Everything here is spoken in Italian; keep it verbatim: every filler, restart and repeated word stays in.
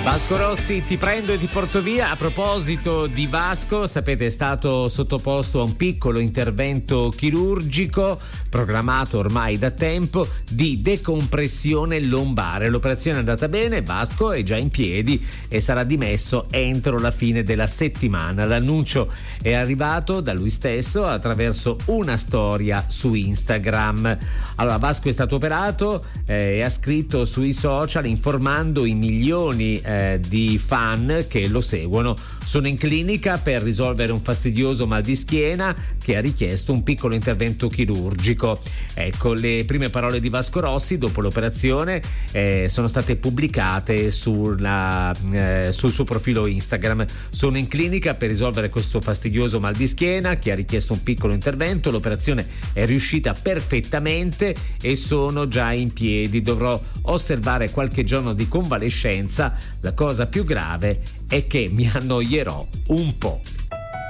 Vasco Rossi, ti prendo e ti porto via. A proposito di Vasco, sapete, è stato sottoposto a un piccolo intervento chirurgico programmato ormai da tempo di decompressione lombare. L'operazione è andata bene, Vasco è già in piedi e sarà dimesso entro la fine della settimana. L'annuncio è arrivato da lui stesso attraverso una storia su Instagram. Allora, Vasco è stato operato eh, e ha scritto sui social informando i milioni eh, di fan che lo seguono. Sono in clinica per risolvere un fastidioso mal di schiena che ha richiesto un piccolo intervento chirurgico. Ecco, le prime parole di Vasco Rossi dopo l'operazione eh, sono state pubblicate sulla, eh, sul suo profilo Instagram. Sono in clinica per risolvere questo fastidioso mal di schiena che ha richiesto un piccolo intervento. L'operazione è riuscita perfettamente e sono già in piedi. Dovrò osservare qualche giorno di convalescenza. La cosa più grave è che mi annoierò un po'.